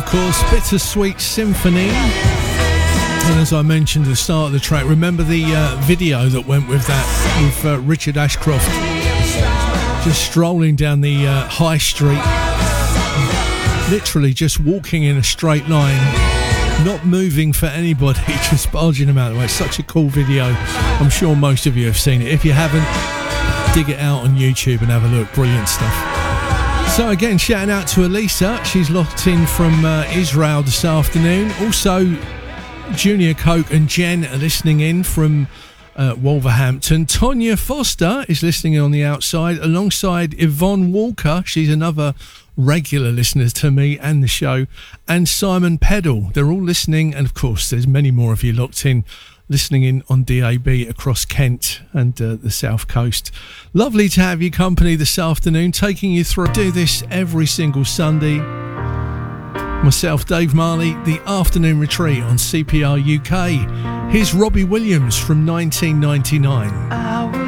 course, Bittersweet Symphony. And as I mentioned at the start of the track, remember the video that went with that, with Richard Ashcroft just strolling down the high street, literally just walking in a straight line, not moving for anybody, just barging them out of the way. It's such a cool video. I'm sure most of you have seen it. If you haven't, dig it out on YouTube and have a look. Brilliant stuff. So again, shouting out to Elisa. She's locked in from Israel this afternoon. Also, Junior Coke and Jen are listening in from Wolverhampton. Tonya Foster is listening in on the outside alongside Yvonne Walker. She's another regular listener to me and the show. And Simon Peddle. They're all listening. And of course, there's many more of you locked in, listening in on DAB across Kent and the South Coast. Lovely to have your company this afternoon, taking you through. I do this every single Sunday. Myself, Dave Marley, the afternoon retreat on CPR UK. Here's Robbie Williams from 1999.